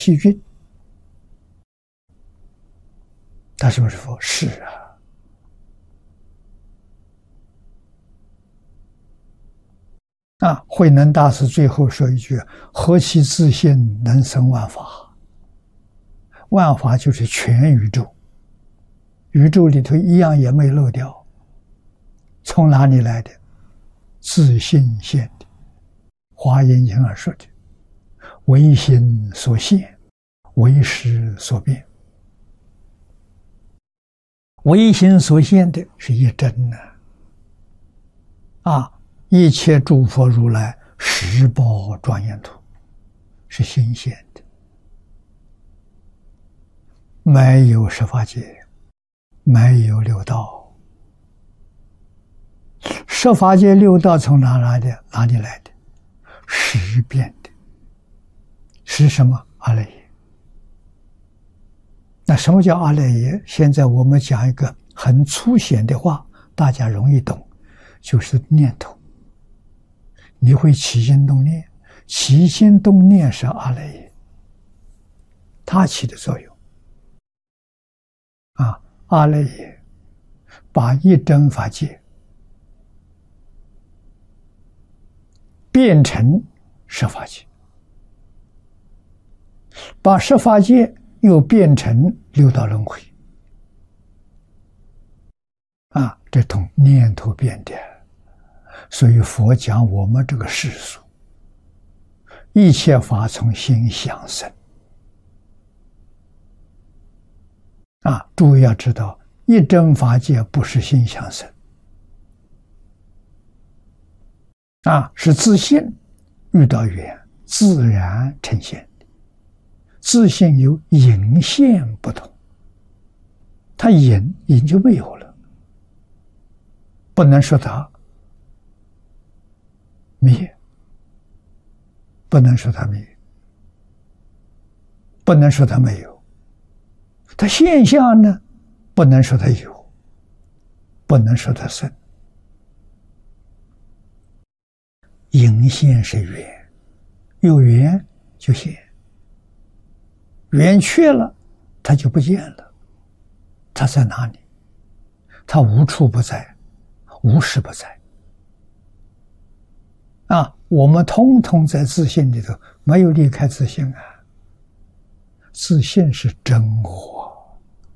细菌，他是不是佛？是啊。慧能大师最后说一句：“何其自性，能生万法。”万法就是全宇宙，宇宙里头一样也没漏掉。从哪里来的？自性现的。华严经上说的：“唯心所现，唯识所变。”唯心所现的是一真呢。一切诸佛如来十宝庄严土是心现的，没有十法界，没有六道。十法界六道从哪来的？哪里来的？识变的。是什么？阿赖耶。那什么叫阿赖耶？现在我们讲一个很粗显的话，大家容易懂，就是念头。你会起心动念，起心动念是阿赖耶，它起的作用。阿赖耶把一真法界变成十法界，把十法界又变成六道轮回。这从念头变的。所以佛讲我们这个世俗，一切法从心想生。诸位要知道，一真法界不是心想生，是自性遇到缘自然呈现的。自性有隐现不同，它隐就没有了，不能说它灭，不能说它灭，不能说它没有。它现象呢，不能说它有，不能说它生。隐现是缘，有缘就现，缘去了它就不见了。它在哪里？它无处不在，无时不在。我们通通在自信里头，没有离开自信自信是真我，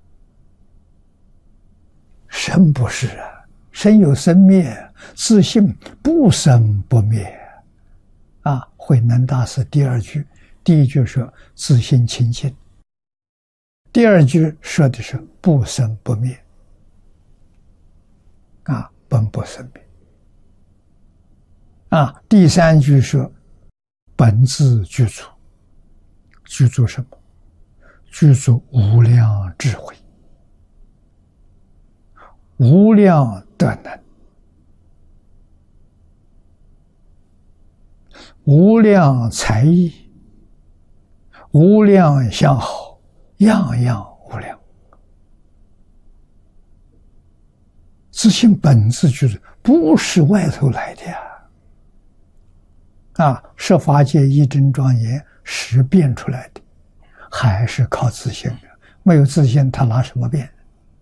生不是生有生灭，自信不生不灭。慧能大师第二句，第一句说自信清净，第二句说的是不生不灭。本不生灭。第三句说本自具足，具足什么？具足无量智慧，无量德能，无量才艺，无量相好，样样无量。自性本自具足，不是外头来的十法界一真庄严识变出来的，还是靠自性的。没有自性，他拿什么变？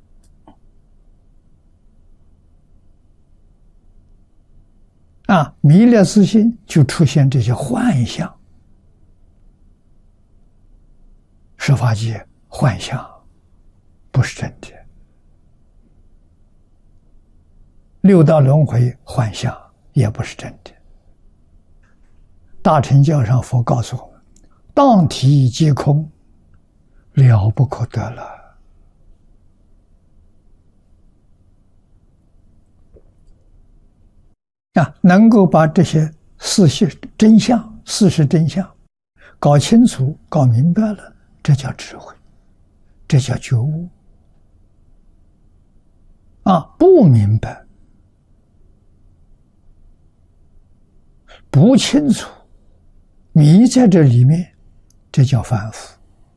迷了自性，就出现这些幻象。十法界幻象不是真的，六道轮回幻象也不是真的。大乘教上佛告诉我们，当体即空，了不可得了。能够把这些事实真相搞清楚、搞明白了，这叫智慧，这叫觉悟。不明白、不清楚，迷在这里面，这叫凡夫。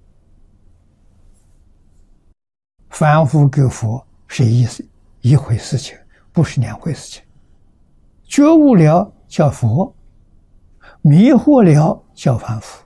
凡夫跟佛是一回事情，不是两回事情。觉悟了叫佛，迷惑了叫凡夫。